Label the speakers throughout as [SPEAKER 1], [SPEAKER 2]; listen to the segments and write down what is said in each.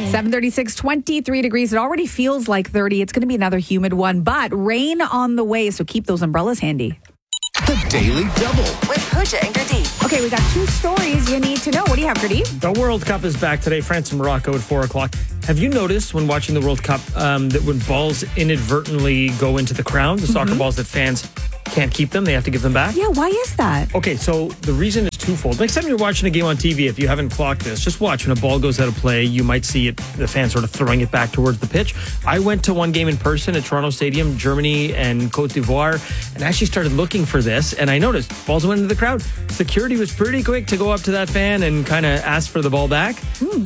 [SPEAKER 1] 7:36, 23 degrees. It already feels like 30. It's going to be another humid one, but rain on the way, so keep those umbrellas handy.
[SPEAKER 2] The Daily Double
[SPEAKER 3] with Pooja and Gurdeep.
[SPEAKER 1] Okay, we got two stories you need to know. What do you have, Gurdeep?
[SPEAKER 4] The World Cup is back today. France and Morocco at 4 o'clock. Have you noticed when watching the World Cup that when balls inadvertently go into the crowd, the soccer balls, that fans can't keep them? They have to give them back?
[SPEAKER 1] Yeah, why is that?
[SPEAKER 4] Okay, so the reason is twofold. Next time you're watching a game on TV, if you haven't clocked this, just watch. When a ball goes out of play, you might see it, the fans sort of throwing it back towards the pitch. I went to one game in person at Toronto Stadium, Germany and Cote d'Ivoire, and actually started looking for this, and I noticed balls went into the crowd. Security was pretty quick to go up to that fan and kind of ask for the ball back.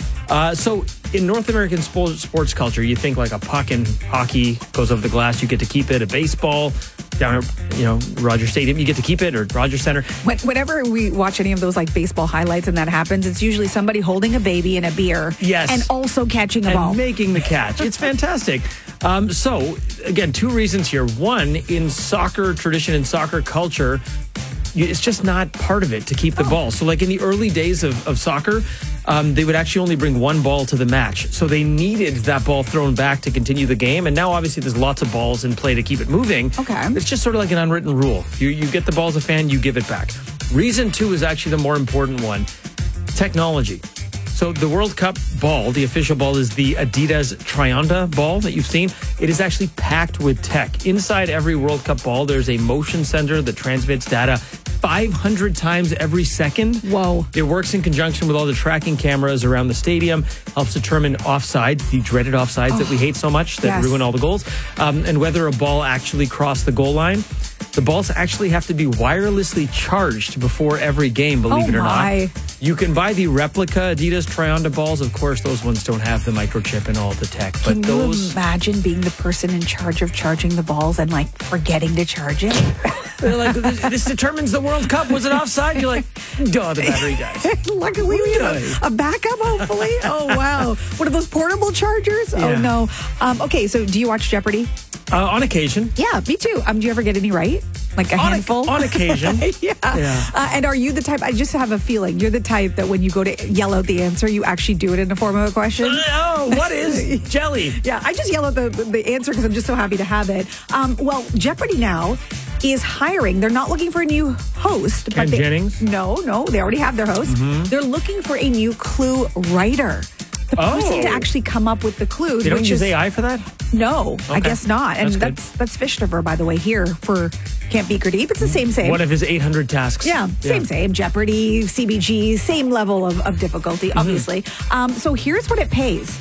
[SPEAKER 4] So in North American sports culture, you think like a puck in hockey goes over the glass, you get to keep it. A baseball down at, Rogers Stadium, you get to keep it, or Rogers Center.
[SPEAKER 1] Whenever we watch any of those like baseball highlights and that happens, it's usually somebody holding a baby and a beer.
[SPEAKER 4] Yes.
[SPEAKER 1] And also catching a ball.
[SPEAKER 4] And making the catch. It's fantastic. So, again, two reasons here. One, in soccer tradition and soccer culture, it's just not part of it to keep the ball. So like in the early days of soccer, they would actually only bring one ball to the match. So they needed that ball thrown back to continue the game. And now obviously there's lots of balls in play to keep it moving.
[SPEAKER 1] Okay.
[SPEAKER 4] It's just sort of like an unwritten rule. You get the ball as a fan, you give it back. Reason two is actually the more important one. Technology. So the World Cup ball, the official ball, is the Adidas Trianda ball that you've seen. It is actually packed with tech. Inside every World Cup ball, there's a motion sensor that transmits data 500 times every second.
[SPEAKER 1] Whoa.
[SPEAKER 4] It works in conjunction with all the tracking cameras around the stadium, helps determine offsides, the dreaded offsides that we hate so much, that ruin all the goals, and whether a ball actually crossed the goal line. The balls actually have to be wirelessly charged before every game, believe it or not. You can buy the replica Adidas Trianda balls. Of course, those ones don't have the microchip and all the tech.
[SPEAKER 1] Can you imagine being the person in charge of charging the balls and like forgetting to charge it?
[SPEAKER 4] They're like, this determines the World Cup. Was it offside? You're like, duh, the battery dies.
[SPEAKER 1] Luckily, we have a backup, hopefully. Oh, wow. One of those portable chargers?
[SPEAKER 4] Yeah.
[SPEAKER 1] Oh, no. Okay, so do you watch Jeopardy?
[SPEAKER 4] On occasion.
[SPEAKER 1] Yeah, me too. Do you ever get any right? Like a handful?
[SPEAKER 4] On occasion.
[SPEAKER 1] Yeah. And are you the type, I just have a feeling, you're the type that when you go to yell out the answer, you actually do it in the form of a question?
[SPEAKER 4] Oh, what is jelly?
[SPEAKER 1] Yeah, I just yell out the answer because I'm just so happy to have it. Well, Jeopardy now is hiring. They're not looking for a new host.
[SPEAKER 4] Ken Jennings?
[SPEAKER 1] No, they already have their host. They're looking for a new clue writer. The person to actually come up with the clues.
[SPEAKER 4] They don't use AI for that?
[SPEAKER 1] No, I guess not. And
[SPEAKER 4] that's
[SPEAKER 1] Fishtover, by the way, here for Can't Be Gurdeep. It's the same.
[SPEAKER 4] One of his 800 tasks.
[SPEAKER 1] Yeah, same. Jeopardy, CBG, same level of difficulty, obviously. So here's what it pays.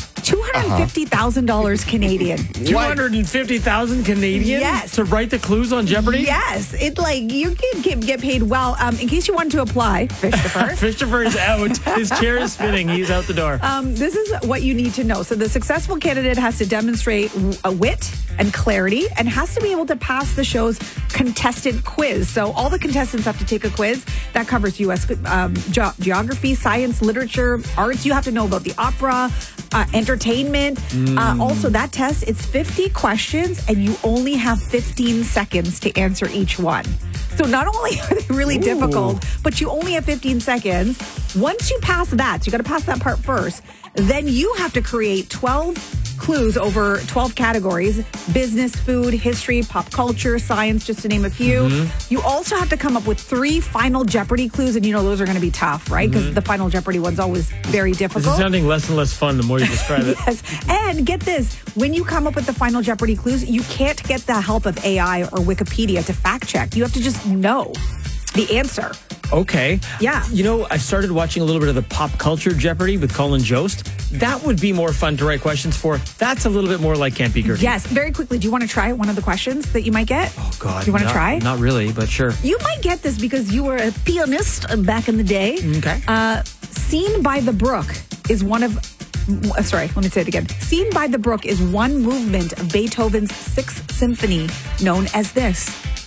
[SPEAKER 1] $250,000 Canadian.
[SPEAKER 4] 250,000 Canadian?
[SPEAKER 1] Yes.
[SPEAKER 4] To write the clues on Jeopardy?
[SPEAKER 1] Yes. It's like you can get paid well. In case you wanted to apply, Fishtofer.
[SPEAKER 4] Fishtofer is out. His chair is spinning. He's out the door.
[SPEAKER 1] This is what you need to know. So the successful candidate has to demonstrate a wit and clarity and has to be able to pass the show's contestant quiz. So all the contestants have to take a quiz that covers U.S. Geography, science, literature, arts. You have to know about the opera, entertainment. Also, that test, it's 50 questions and you only have 15 seconds to answer each one. So not only are they really difficult, but you only have 15 seconds. Once you pass that, so you got to pass that part first, then you have to create 12 clues over 12 categories: business, food, history, pop culture, science, just to name a few. You also have to come up with 3 Final Jeopardy clues, and those are going to be tough, right? Because the Final Jeopardy one's always very difficult.
[SPEAKER 4] This is sounding less and less fun the more you describe it.
[SPEAKER 1] Yes. And get this, when you come up with the Final Jeopardy clues, you can't get the help of AI or Wikipedia to fact check. You have to just know the answer.
[SPEAKER 4] Okay.
[SPEAKER 1] Yeah.
[SPEAKER 4] I've started watching a little bit of the pop culture Jeopardy with Colin Jost. That would be more fun to write questions for. That's a little bit more like Can't Be Gurdeep.
[SPEAKER 1] Yes. Very quickly, do you want to try one of the questions that you might get?
[SPEAKER 4] Oh, God.
[SPEAKER 1] Do you want to try?
[SPEAKER 4] Not really, but sure.
[SPEAKER 1] You might get this because you were a pianist back in the day.
[SPEAKER 4] Okay.
[SPEAKER 1] Scene by the Brook is one of... Sorry, let me say it again. Scene by the Brook is one movement of Beethoven's 6th Symphony known as this.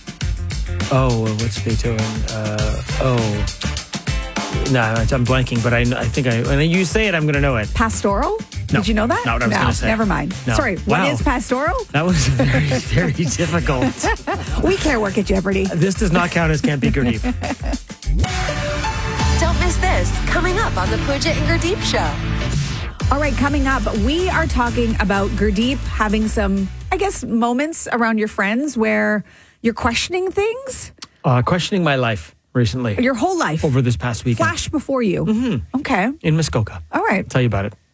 [SPEAKER 4] Oh, what's Beethoven? No, I'm blanking, but I think when you say it, I'm going to know it.
[SPEAKER 1] Pastoral?
[SPEAKER 4] No.
[SPEAKER 1] Did you know that?
[SPEAKER 4] Not what I was going to say.
[SPEAKER 1] Never mind.
[SPEAKER 4] No.
[SPEAKER 1] Sorry, what is pastoral?
[SPEAKER 4] That was very, very difficult.
[SPEAKER 1] We can't work at Jeopardy.
[SPEAKER 4] This does not count as Can't Be Gurdeep.
[SPEAKER 3] Don't miss this. Coming up on the Pooja and Gurdeep Show.
[SPEAKER 1] All right, coming up, we are talking about Gurdeep having some, I guess, moments around your friends where you're questioning things.
[SPEAKER 4] Questioning my life recently.
[SPEAKER 1] Your whole life.
[SPEAKER 4] Over this past weekend.
[SPEAKER 1] Flash before you.
[SPEAKER 4] Mm-hmm.
[SPEAKER 1] Okay.
[SPEAKER 4] In Muskoka.
[SPEAKER 1] All right.
[SPEAKER 4] I'll tell you about it.